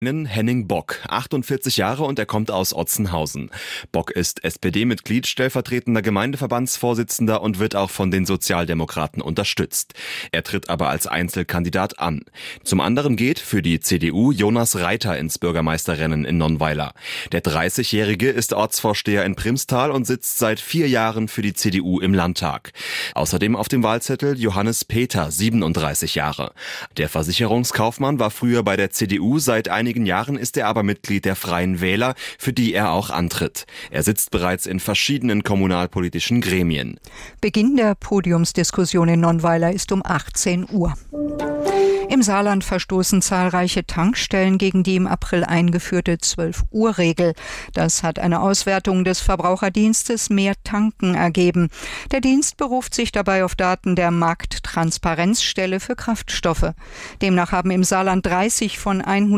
Henning Bock, 48 Jahre und er kommt aus Otzenhausen. Bock ist SPD-Mitglied, stellvertretender Gemeindeverbandsvorsitzender und wird auch von den Sozialdemokraten unterstützt. Er tritt aber als Einzelkandidat an. Zum anderen geht für die CDU Jonas Reiter ins Bürgermeisterrennen in Nonnweiler. Der 30-Jährige ist Ortsvorsteher in Primstal und sitzt seit 4 Jahren für die CDU im Landtag. Außerdem auf dem Wahlzettel Johannes Peter, 37 Jahre. Der Versicherungskaufmann war früher bei der CDU, seit einigen Jahren ist er aber Mitglied der Freien Wähler, für die er auch antritt. Er sitzt bereits in verschiedenen kommunalpolitischen Gremien. Beginn der Podiumsdiskussion in Nonnweiler ist um 18 Uhr. Im Saarland verstoßen zahlreiche Tankstellen gegen die im April eingeführte 12-Uhr-Regel. Das hat eine Auswertung des Verbraucherdienstes Mehr Tanken ergeben. Der Dienst beruft sich dabei auf Daten der Markttransparenzstelle für Kraftstoffe. Demnach haben im Saarland 30 von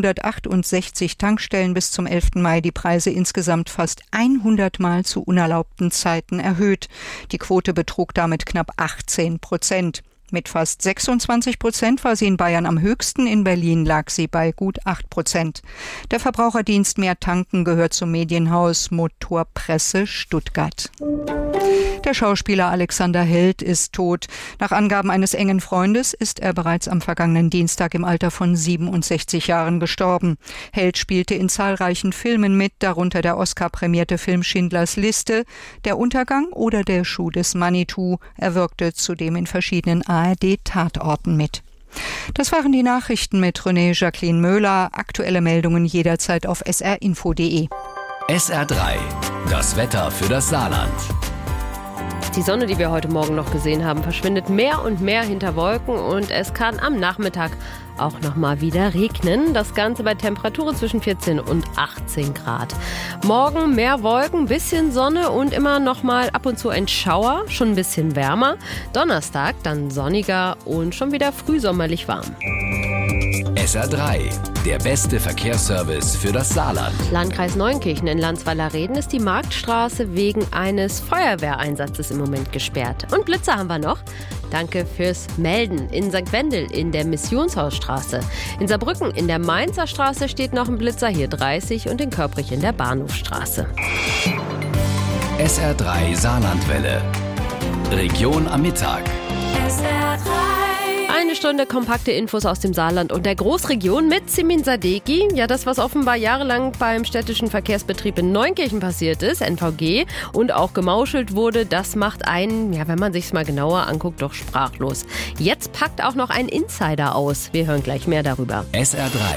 168 Tankstellen bis zum 11. Mai die Preise insgesamt fast 100 Mal zu unerlaubten Zeiten erhöht. Die Quote betrug damit knapp 18%. Mit fast 26% war sie in Bayern am höchsten, in Berlin lag sie bei gut 8%. Der Verbraucherdienst Mehr Tanken gehört zum Medienhaus Motorpresse Stuttgart. Der Schauspieler Alexander Held ist tot. Nach Angaben eines engen Freundes ist er bereits am vergangenen Dienstag im Alter von 67 Jahren gestorben. Held spielte in zahlreichen Filmen mit, darunter der Oscar-prämierte Film Schindlers Liste, Der Untergang oder Der Schuh des Manitou. Er wirkte zudem in verschiedenen ARD-Tatorten mit. Das waren die Nachrichten mit René Jacqueline Möhler. Aktuelle Meldungen jederzeit auf srinfo.de. SR3, das Wetter für das Saarland. Die Sonne, die wir heute Morgen noch gesehen haben, verschwindet mehr und mehr hinter Wolken und es kann am Nachmittag auch noch mal wieder regnen. Das Ganze bei Temperaturen zwischen 14 und 18 Grad. Morgen mehr Wolken, bisschen Sonne und immer noch mal ab und zu ein Schauer, schon ein bisschen wärmer. Donnerstag dann sonniger und schon wieder frühsommerlich warm. SR3, der beste Verkehrsservice für das Saarland. Landkreis Neunkirchen in Landsweiler-Reden ist die Marktstraße wegen eines Feuerwehreinsatzes im Moment gesperrt. Und Blitzer haben wir noch. Danke fürs Melden. In St. Wendel in der Missionshausstraße. In Saarbrücken in der Mainzer Straße steht noch ein Blitzer, hier 30 und in Köprich in der Bahnhofstraße. SR3 Saarlandwelle. Region am Mittag. SR3. Eine Stunde kompakte Infos aus dem Saarland und der Großregion mit Simin Sadeghi. Ja, das, was offenbar jahrelang beim städtischen Verkehrsbetrieb in Neunkirchen passiert ist, NVG, und auch gemauschelt wurde, das macht einen, ja, wenn man sich's mal genauer anguckt, doch sprachlos. Jetzt packt auch noch ein Insider aus. Wir hören gleich mehr darüber. SR3.